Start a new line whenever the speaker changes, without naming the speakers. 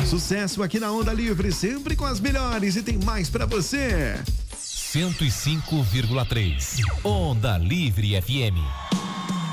Sucesso aqui na Onda Livre, sempre com as melhores e tem mais pra você.
105,3 Onda Livre FM.